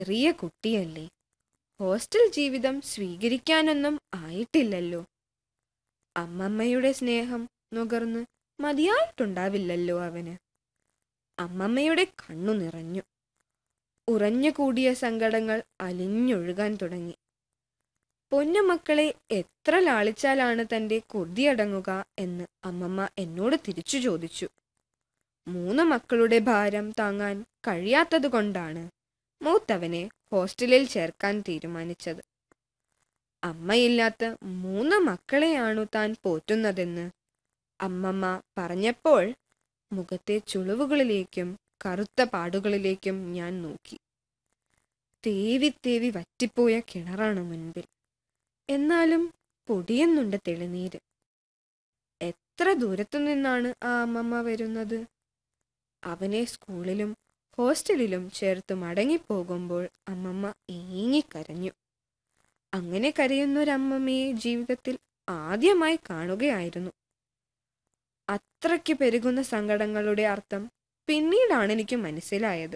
ചെറിയ കുട്ടിയല്ലേ, ഹോസ്റ്റൽ ജീവിതം സ്വീകരിക്കാനൊന്നും ആയിട്ടില്ലല്ലോ. അമ്മമ്മയുടെ സ്നേഹം നുകർന്ന് മതിയായിട്ടുണ്ടാവില്ലല്ലോ അവന്. അമ്മമ്മയുടെ കണ്ണു നിറഞ്ഞു. ഉറഞ്ഞുകൂടിയ സങ്കടങ്ങൾ അലിഞ്ഞൊഴുകാൻ തുടങ്ങി. പൊന്നുമക്കളെ എത്ര ലാളിച്ചാലാണ് തന്റെ കൊതിയടങ്ങുക എന്ന് അമ്മമ്മ എന്നോട് തിരിച്ചു ചോദിച്ചു. 3 മക്കളുടെ ഭാരം താങ്ങാൻ കഴിയാത്തതുകൊണ്ടാണ് മൂത്തവനെ ഹോസ്റ്റലിൽ ചേർക്കാൻ തീരുമാനിച്ചത്. അമ്മയില്ലാത്ത 3 മക്കളെയാണു താൻ പോറ്റുന്നതെന്ന് അമ്മമ്മ പറഞ്ഞപ്പോൾ മുഖത്തെ ചുളിവുകളിലേക്കും കറുത്ത പാടുകളിലേക്കും ഞാൻ നോക്കി. തേവി തേവി വറ്റിപ്പോയ കിണറാണ് മുൻപിൽ. എന്നാലും പൊടിയുന്നുണ്ട് തെളിനീര്. എത്ര ദൂരത്തു നിന്നാണ് ആ അമ്മമ്മ വരുന്നത്? അവനെ സ്കൂളിലും ഹോസ്റ്റലിലും ചേർത്ത് മടങ്ങിപ്പോകുമ്പോൾ അമ്മമ്മ ഏങ്ങിക്കരഞ്ഞു. അങ്ങനെ കരയുന്നൊരമ്മമ്മയെ ജീവിതത്തിൽ ആദ്യമായി കാണുകയായിരുന്നു. അത്രയ്ക്ക് പെരുകുന്ന സങ്കടങ്ങളുടെ അർത്ഥം പിന്നീടാണ് എനിക്ക് മനസ്സിലായത്.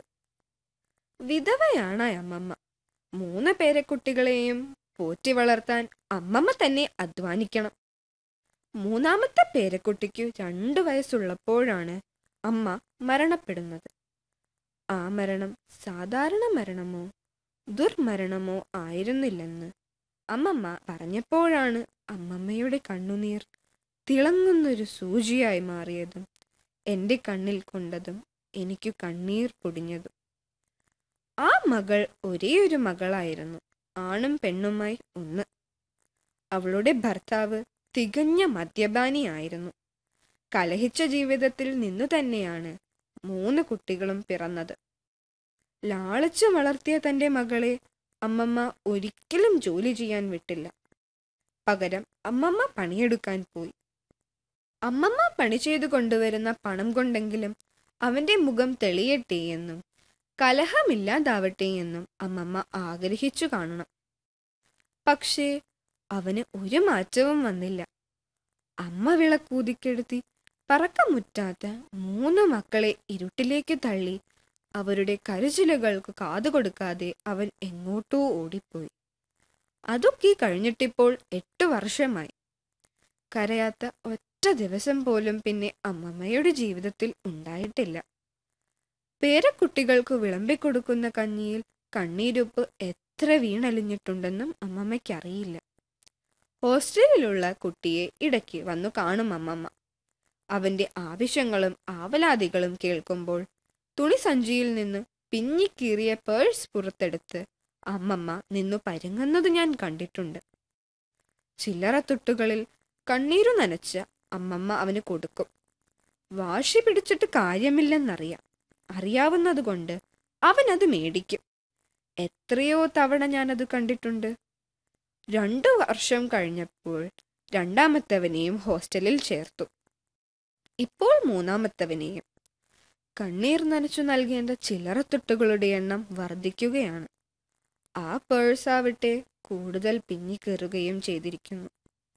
വിധവയാണ് അമ്മമ്മ. 3 പേരക്കുട്ടികളെയും പോറ്റി വളർത്താൻ അമ്മമ്മ തന്നെ അധ്വാനിക്കണം. 3ാമത്തെ പേരക്കുട്ടിക്ക് 2 വയസ്സുള്ളപ്പോഴാണ് അമ്മ മരണപ്പെടുന്നത്. ആ മരണം സാധാരണ മരണമോ ദുർമരണമോ ആയിരുന്നില്ലെന്ന് അമ്മമ്മ പറഞ്ഞപ്പോഴാണ് അമ്മമ്മയുടെ കണ്ണുനീർ തിളങ്ങുന്നൊരു സൂചിയായി മാറിയതും എൻ്റെ കണ്ണിൽ കൊണ്ടതും എനിക്ക് കണ്ണീർ പൊടിഞ്ഞതും. ആ മകൾ ഒരേയൊരു മകളായിരുന്നു, ആണും പെണ്ണുമായി ഒന്ന്. അവളുടെ ഭർത്താവ് തികഞ്ഞ മദ്യപാനിയായിരുന്നു. കലഹിച്ച ജീവിതത്തിൽ നിന്നു തന്നെയാണ് 3 കുട്ടികളും പിറന്നത്. ലാളിച്ചു വളർത്തിയ തന്റെ മകളെ അമ്മമ്മ ഒരിക്കലും ജോലി ചെയ്യാൻ വിട്ടില്ല. പകരം അമ്മമ്മ പണിയെടുക്കാൻ പോയി. അമ്മമ്മ പണി ചെയ്തു കൊണ്ടുവരുന്ന പണം കൊണ്ടെങ്കിലും അവന്റെ മുഖം തെളിയട്ടെ എന്നും കലഹമില്ലാതാവട്ടെ എന്നും അമ്മമ്മ ആഗ്രഹിച്ചു കാണണം. പക്ഷേ അവന് ഒരു മാറ്റവും വന്നില്ല. അമ്മ വിളക്കൂതിക്കെടുത്തി പറക്കമുറ്റാത്ത 3 മക്കളെ ഇരുട്ടിലേക്ക് തള്ളി അവരുടെ കരച്ചിലുകൾക്ക് കാതുകൊടുക്കാതെ അവൻ എങ്ങോട്ടോ ഓടിപ്പോയി. അതൊക്കെ കഴിഞ്ഞിട്ടിപ്പോൾ 8 വർഷമായി. കരയാത്ത ഒറ്റ ദിവസം പോലും പിന്നെ അമ്മമ്മയുടെ ജീവിതത്തിൽ ഉണ്ടായിട്ടില്ല. പേരക്കുട്ടികൾക്ക് വിളമ്പിക്കൊടുക്കുന്ന കഞ്ഞിയിൽ കണ്ണീരുപ്പ് എത്ര വീണലിഞ്ഞിട്ടുണ്ടെന്നും അമ്മമ്മയ്ക്കറിയില്ല. ഹോസ്റ്റലിലുള്ള കുട്ടിയെ ഇടയ്ക്ക് വന്നു കാണും അമ്മമ്മ. അവന്റെ ആവശ്യങ്ങളും ആവലാതികളും കേൾക്കുമ്പോൾ തുണിസഞ്ചിയിൽ നിന്ന് പിഞ്ഞിക്കീറിയ പേഴ്സ് പുറത്തെടുത്ത് അമ്മമ്മ നിന്നു പരുങ്ങുന്നത് ഞാൻ കണ്ടിട്ടുണ്ട്. ചില്ലറത്തുട്ടുകളിൽ കണ്ണീരു നനച്ച് അമ്മമ്മ അവന് കൊടുക്കും. വാശി പിടിച്ചിട്ട് കാര്യമില്ലെന്നറിയാം. അറിയാവുന്നതുകൊണ്ട് അവനത് മേടിക്കും. എത്രയോ തവണ ഞാനത് കണ്ടിട്ടുണ്ട്. 2 വർഷം കഴിഞ്ഞപ്പോൾ 2ാമത്തവനെയും ഹോസ്റ്റലിൽ ചേർത്തു. ഇപ്പോൾ 3ാമത്തവനെയും. കണ്ണീർ നനച്ചു നൽകേണ്ട ചില്ലറത്തുട്ടുകളുടെ എണ്ണം വർദ്ധിക്കുകയാണ്. ആ പേഴ്സാവട്ടെ കൂടുതൽ പിഞ്ഞിക്കേറുകയും ചെയ്തിരിക്കുന്നു.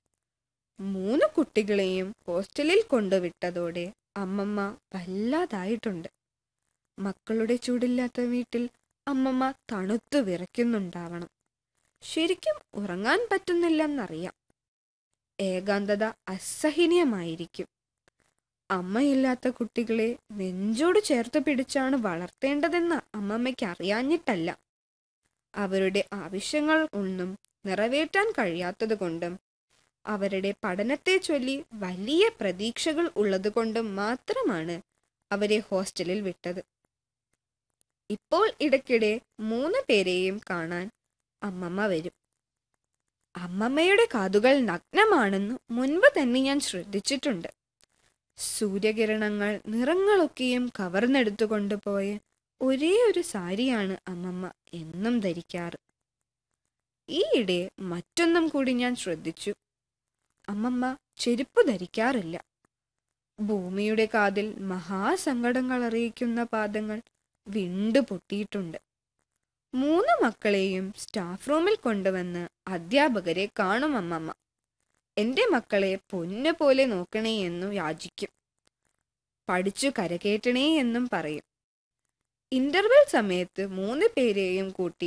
3 കുട്ടികളെയും ഹോസ്റ്റലിൽ കൊണ്ടുവിട്ടതോടെ അമ്മമ്മ വല്ലാതായിട്ടുണ്ട്. മക്കളുടെ ചൂടില്ലാത്ത വീട്ടിൽ അമ്മമ്മ തണുത്തു വിറയ്ക്കുന്നുണ്ടാവണം. ശരിക്കും ഉറങ്ങാൻ പറ്റുന്നില്ലെന്നറിയാം. ഏകാന്തത അസഹനീയമായിരിക്കും. അമ്മയില്ലാത്ത കുട്ടികളെ നെഞ്ചോട് ചേർത്ത് പിടിച്ചാണ് വളർത്തേണ്ടതെന്ന് അമ്മമ്മയ്ക്ക് അറിയാഞ്ഞിട്ടല്ല. അവരുടെ ആവശ്യങ്ങൾ ഒന്നും നിറവേറ്റാൻ കഴിയാത്തതുകൊണ്ടും അവരുടെ പഠനത്തെ ചൊല്ലി വലിയ പ്രതീക്ഷകൾ ഉള്ളതുകൊണ്ടും മാത്രമാണ് അവരെ ഹോസ്റ്റലിൽ വിട്ടത്. ഇപ്പോൾ ഇടയ്ക്കിടെ 3 പേരെയും കാണാൻ അമ്മമ്മ വരും. അമ്മമ്മയുടെ കാതുകൾ നഗ്നമാണെന്ന് മുൻപ് തന്നെ ഞാൻ ശ്രദ്ധിച്ചിട്ടുണ്ട്. സൂര്യകിരണങ്ങൾ നിറങ്ങളൊക്കെയും കവർന്നെടുത്തു കൊണ്ടുപോയ ഒരേ ഒരു സാരിയാണ് അമ്മമ്മ എന്നും ധരിക്കാറ്. ഈയിടെ മറ്റൊന്നും കൂടി ഞാൻ ശ്രദ്ധിച്ചു. അമ്മമ്മ ചെരുപ്പ് ധരിക്കാറില്ല. ഭൂമിയുടെ കാതിൽ മഹാസങ്കടങ്ങൾ അറിയിക്കുന്ന പാദങ്ങൾ വിണ്ടു പൊട്ടിയിട്ടുണ്ട്. 3 മക്കളെയും സ്റ്റാഫ് റൂമിൽ കൊണ്ടുവന്ന് അധ്യാപകരെ കാണും അമ്മമ്മ. എൻ്റെ മക്കളെ പൊന്നു പോലെ നോക്കണേ എന്നു യാചിക്കും. പഠിച്ചു കരകേറ്റണേ എന്നും പറയും. ഇന്റർവെൽ സമയത്ത് മൂന്ന് പേരെയും കൂട്ടി